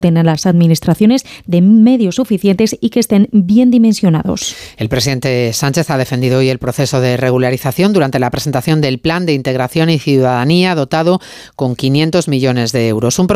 a las administraciones de medios suficientes y que estén bien dimensionados. El presidente Sánchez ha defendido hoy el proceso de regularización durante la presentación del Plan de Integración y Ciudadanía dotado con 500 millones de euros.